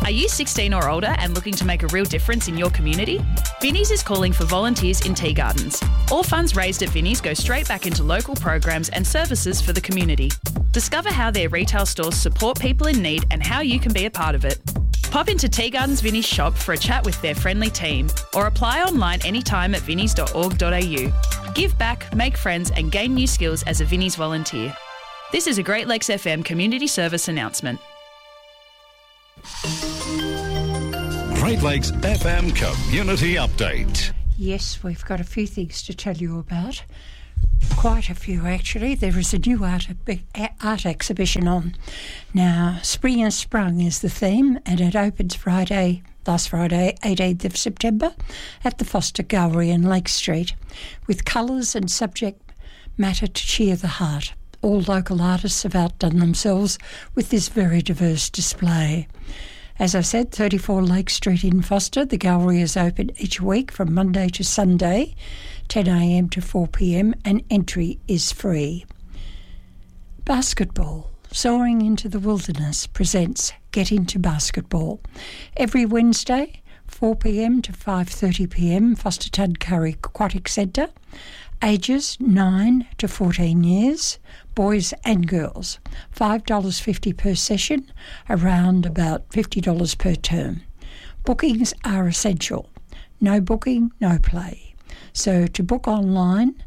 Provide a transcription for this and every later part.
Are you 16 or older and looking to make a real difference in your community? Vinnie's is calling for volunteers in tea gardens. All funds raised at Vinnie's go straight back into local programs and services for the community. Discover how their retail stores support people in need and how you can be a part of it. Pop into Tea Gardens Vinnie's shop for a chat with their friendly team, or apply online anytime at vinnies.org.au. Give back, make friends and gain new skills as a Vinnie's volunteer. This is a Great Lakes FM community service announcement. Great Lakes FM Community Update. Yes, we've got a few things to tell you about. Quite a few, actually. There is a new art exhibition on. Now, Spring has Sprung is the theme, and it opens last Friday, 18th of September, at the Foster Gallery in Lake Street, with colours and subject matter to cheer the heart. All local artists have outdone themselves with this very diverse display. As I said, 34 Lake Street in Foster. The gallery is open each week from Monday to Sunday, 10 a.m. to 4 p.m, and entry is free. Basketball. Soaring into the Wilderness presents Get Into Basketball. Every Wednesday, 4 p.m. to 5:30 p.m, Foster Tuncurry Aquatic Centre. Ages 9 to 14 years, boys and girls. $5.50 per session, around about $50 per term. Bookings are essential. No booking, no play. So to book online,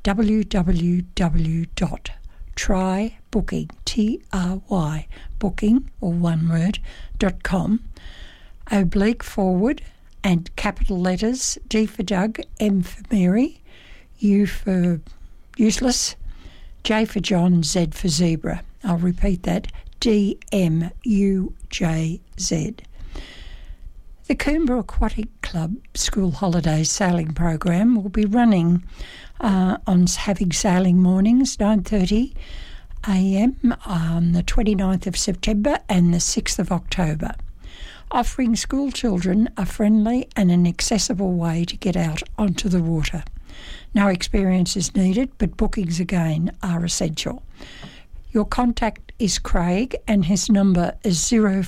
www.trybooking, T-R-Y, booking, or one word, .com, /forward, and capital letters, D for Doug, M for Mary, U for useless, J for John, Z for zebra. I'll repeat that, D-M-U-J-Z. The Coombe Aquatic Club School Holidays Sailing Program will be running on having sailing mornings, 9:30 a.m. on the 29th of September and the 6th of October, offering school children a friendly and an accessible way to get out onto the water. No experience is needed, but bookings again are essential. Your contact is Craig, and his number is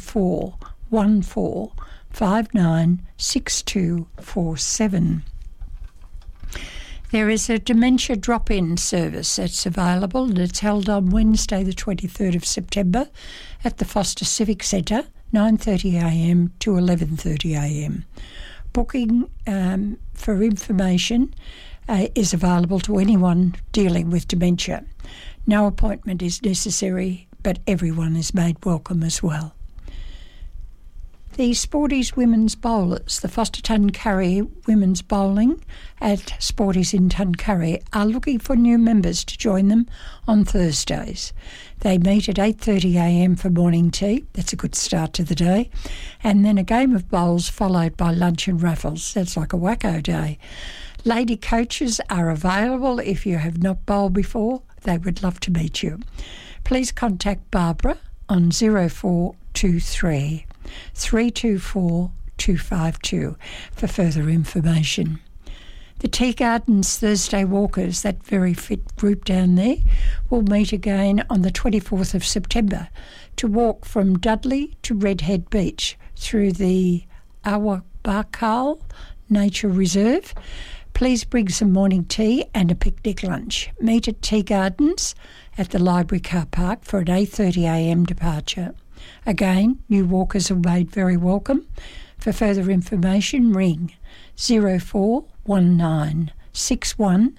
0414 596247. There is a dementia drop-in service that's available, and it's held on Wednesday the 23rd of September at the Foster Civic Centre, 9:30 a.m. to 11:30 a.m. Booking for information is available to anyone dealing with dementia. No appointment is necessary, but everyone is made welcome as well. The Sporties Women's Bowlers, the Foster Tuncurry Women's Bowling at Sporties in Tuncurry, are looking for new members to join them on Thursdays. They meet at 8:30 a.m. for morning tea. That's a good start to the day. And then a game of bowls followed by lunch and raffles. That's like a wacko day. Lady coaches are available if you have not bowled before. They would love to meet you. Please contact Barbara on 0423 324 252 for further information. The Tea Gardens Thursday Walkers, that very fit group down there, will meet again on the 24th of September to walk from Dudley to Redhead Beach through the Awabakal Nature Reserve. Please bring some morning tea and a picnic lunch. Meet at Tea Gardens at the Library Car Park for an 8:30 a.m. departure. Again, new walkers are made very welcome. For further information, ring 0419 61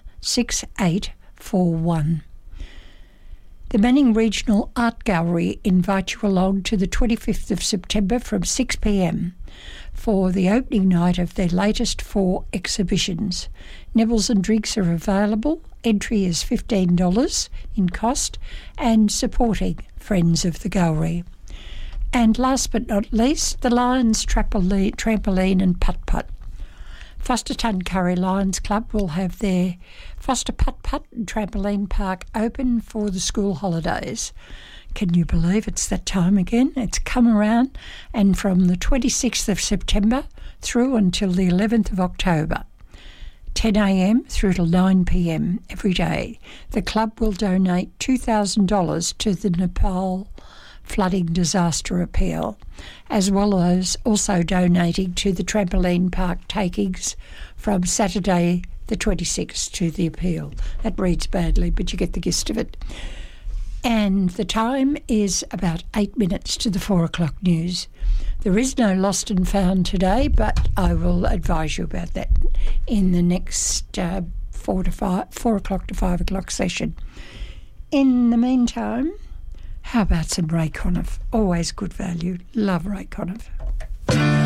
6841. The Manning Regional Art Gallery invite you along to the 25th of September from 6 p.m. for the opening night of their latest 4 exhibitions. Nibbles and drinks are available. Entry is $15 in cost, and supporting friends of the gallery. And last but not least, the Lions Trampoline and Putt-Putt. Foster Tuncurry Lions Club will have their Foster Putt-Putt and Trampoline Park open for the school holidays. Can you believe it's that time again? It's come around, and from the 26th of September through until the 11th of October, 10 a.m. through to 9 p.m. every day, the club will donate $2,000 to the Nepal flooding disaster appeal, as well as also donating to the trampoline park takings from Saturday the 26th to the appeal. That reads badly, but you get the gist of it. And the time is about 8 minutes to the 4 o'clock news. There is no lost and found today, but I will advise you about that in the next 4 o'clock to 5 o'clock session. In the meantime, how about some Ray Conniff? Always good value. Love Ray Conniff.